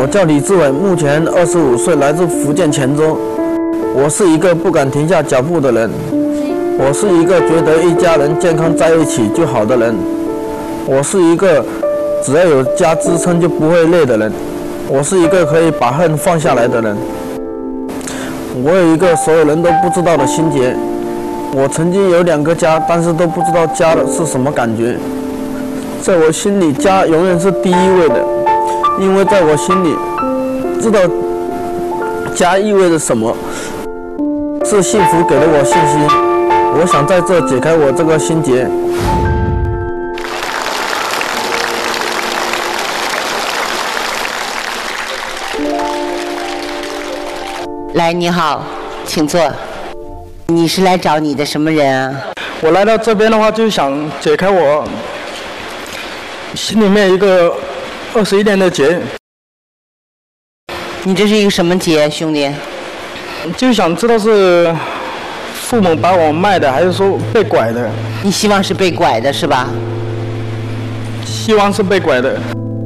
我叫李志伟，目前25岁，来自福建泉州。我是一个不敢停下脚步的人，我是一个觉得一家人健康在一起就好的人，我是一个只要有家支撑就不会累的人，我是一个可以把恨放下来的人。我有一个所有人都不知道的心结，我曾经有2个家，但是都不知道家的是什么感觉。在我心里，家永远是第一位的，因为在我心里知道家意味着什么，是幸福给了我信心。我想在这解开我这个心结。 来，你好，请坐。你是来找你的什么人啊？ 我来到这边的话，就是想解开我心里面一个21年的结。 你这是一个什么结，兄弟？ 就想知道是父母把我卖的，还是说被拐的？ 你希望是被拐的是吧？ 希望是被拐的。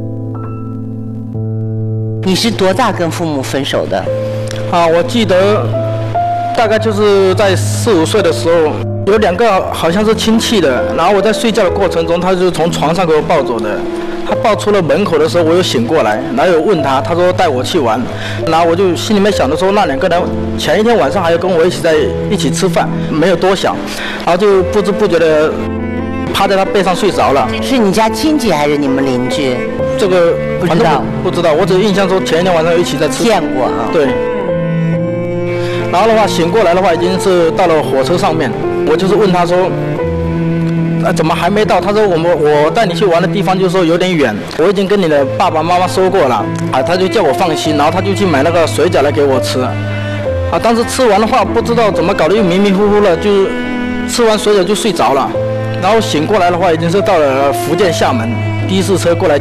你是多大跟父母分手的？ 我记得大概就是在4、5岁的时候，有2个好像是亲戚的，然后我在睡觉的过程中，他就从床上给我抱走的。他抱出了门口的时候，我又醒过来，然后有问他，他说带我去玩，然后我就心里面想的说，那2个人前一天晚上还要跟我一起吃饭，没有多想，然后就不知不觉的趴在他背上睡着了。 是你家亲戚还是你们邻居？ 这个不知道，不知道，我只印象说前一天晚上一起在吃。 见过啊？ 对。然后的话，醒过来的话已经是到了火车上面，我就是问他说，怎么还没到？他说我带你去玩的地方就是说有点远，我已经跟你的爸爸妈妈说过了，他就叫我放心，然后他就去买那个水饺来给我吃，当时吃完的话不知道怎么搞得又迷迷糊糊了，就是吃完水饺就睡着了，然后醒过来的话已经是到了福建厦门，的士车过来。